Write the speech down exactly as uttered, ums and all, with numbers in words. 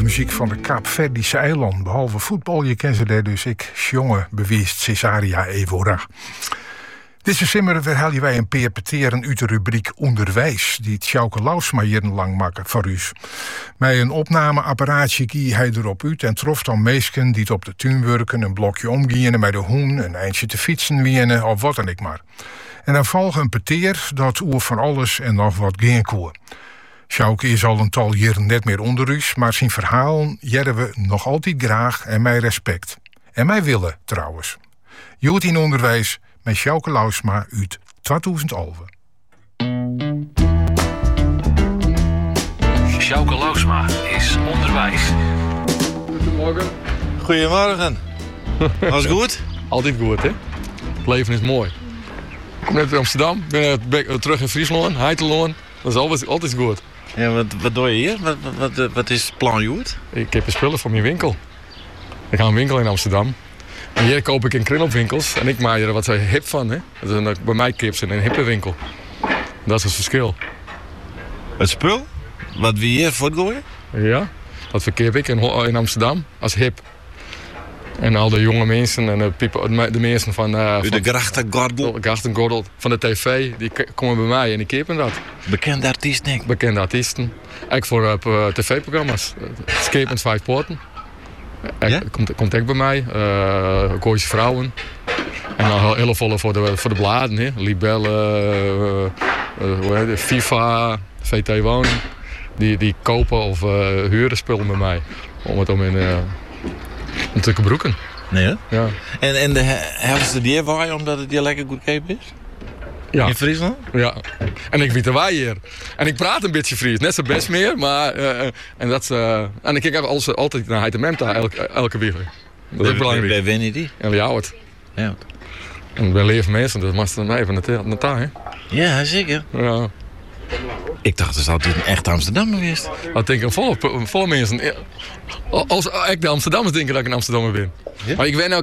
muziek van de Kaapverdische eilanden. Behalve voetbal, je kent ze daar dus ik, jongen, beweest Cesaria Evora. Deze simmer verhalen wij een peerpeteren uit de rubriek Onderwijs, die Sjouke Lausma jarenlang maken voor u. Met een opnameapparaatje gie hij erop uit en trof dan meesken die het op de tuin werken, een blokje omgien met de hoen, een eindje te fietsen wienen of wat dan ik maar. En dan volgt een peteer dat oer van alles en nog wat geen koe. Sjouke is al een tal jaren net meer onder u, maar zijn verhaal jaren we nog altijd graag en mij respect. En mij willen trouwens. Joet in onderwijs met Sjouke Lausma uit tweeduizend elf. Sjouke Lausma is onderwijs. Goedemorgen. Goedemorgen. Was het goed? Altijd goed, hè? Het leven is mooi. Ik kom net uit Amsterdam, ben net terug in Friesland, Heiteloon. Dat is altijd, altijd goed. Ja, wat, wat doe je hier? Wat, wat, wat, wat is het plan, Joet? Ik heb een spullen voor mijn winkel. Ik ga een winkel in Amsterdam. En hier koop ik in kringloopwinkels en ik maak er wat hip van, hè? Dat is een, bij mij kips in een hippe winkel. Dat is het verschil. Het spul? Wat we hier voortgooien? Ja, dat verkeer ik in, in Amsterdam als hip. En al de jonge mensen en de, people, de mensen van... Uh, van de grachtengordel? grachtengordel van de tv, die komen bij mij en die kopen dat. Bekende artiesten? Ik. Bekende artiesten. Ook voor uh, tv-programma's. Escape met Vijf Poorten. Ja? Komt, komt ook bij mij. Uh, Gooise Vrouwen. En dan heel veel voor de, voor de bladen. Hè. Libelle, uh, uh, hoe heet het? FIFA, V T Wonen. Die, die kopen of uh, huren spullen bij mij. Om het om in... Uh, Om te gebroeken. Nee, hè? Ja. En, en de helft die hier waar omdat het hier lekker goedkoop is? Ja. In Friesland? Ja. En ik weet er waar hier. En ik praat een beetje Fries. Net zo best meer, maar... Uh, en, dat, uh, en ik kijk altijd, altijd naar Heitememta elke, elke week. Dat is ook belangrijk. Bij wie die? En Ljouwert. Ja. En bij leven mensen, dat mag dan even naar, naar daar, hè? Ja, zeker. Ja. Ik dacht, dat is altijd een echt Amsterdammer geweest. Dat denken volle, volle mensen. Als ik de Amsterdammers denken dat ik een Amsterdammer ben. Ja? Maar ik weet nou